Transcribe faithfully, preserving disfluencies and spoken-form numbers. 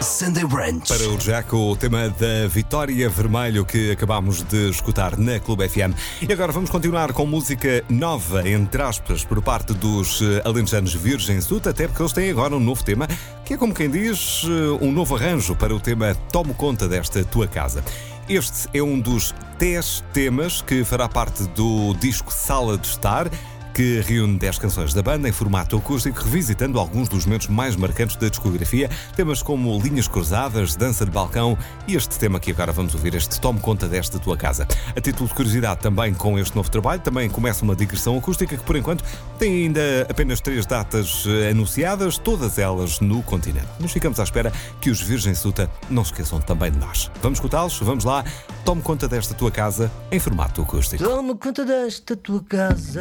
Sunday Brunch. Para o Jaco, o tema da Vitória Vermelho que acabámos de escutar na Clube F M. E agora vamos continuar com música nova, entre aspas, por parte dos alentejanos Virgem Suta, até porque eles têm agora um novo tema, que é como quem diz, um novo arranjo para o tema Tomo Conta Desta Tua Casa. Este é um dos dez temas que fará parte do disco Sala de Estar, que reúne dez canções da banda em formato acústico, revisitando alguns dos momentos mais marcantes da discografia, temas como Linhas Cruzadas, Dança de Balcão e este tema que agora vamos ouvir, este Tomo Conta Desta Tua Casa. A título de curiosidade também com este novo trabalho, também começa uma digressão acústica que por enquanto tem ainda apenas três datas anunciadas, todas elas no continente. Mas ficamos à espera que os Virgem Suta não se esqueçam também de nós. Vamos escutá-los? Vamos lá. Tomo Conta Desta Tua Casa em formato acústico. Toma conta desta tua casa.